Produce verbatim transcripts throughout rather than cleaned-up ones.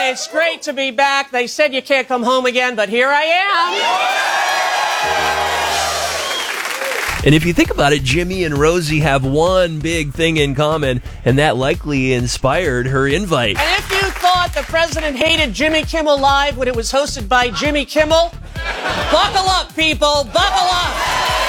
Boy, it's great to be back. They said you can't come home again, but here I am. And if you think about it, Jimmy and Rosie have one big thing in common, and that likely inspired her invite. And if you thought the president hated Jimmy Kimmel Live when it was hosted by Jimmy Kimmel, buckle up, people, buckle up.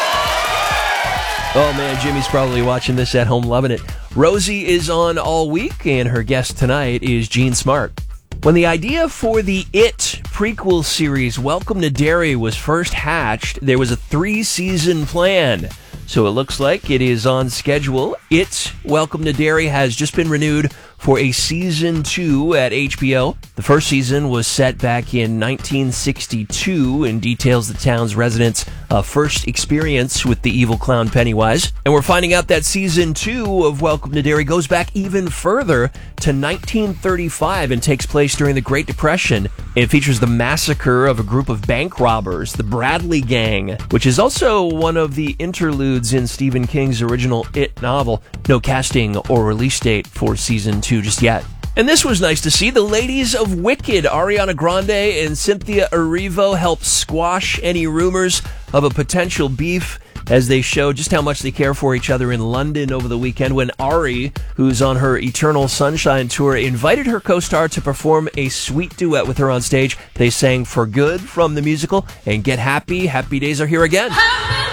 Oh man, Jimmy's probably watching this at home, loving it. Rosie is on all week, and her guest tonight is Jean Smart. When the idea for the It prequel series, Welcome to Derry, was first hatched, there was a three-season plan. So it looks like it is on schedule. It, Welcome to Derry, has just been renewed for a season two at H B O. The first season was set back in nineteen sixty-two and details the town's residents' uh, first experience with the evil clown Pennywise. And we're finding out that season two of Welcome to Derry goes back even further to nineteen thirty-five and takes place during the Great Depression. It features the massacre of a group of bank robbers, the Bradley Gang, which is also one of the interludes in Stephen King's original It novel. No casting or release date for season two just yet. And this was nice to see. The ladies of Wicked, Ariana Grande and Cynthia Erivo, helped squash any rumors of a potential beef as they show just how much they care for each other in London over the weekend when Ari, who's on her Eternal Sunshine tour, invited her co-star to perform a sweet duet with her on stage. They sang For Good from the musical and Get Happy, Happy Days Are Here Again.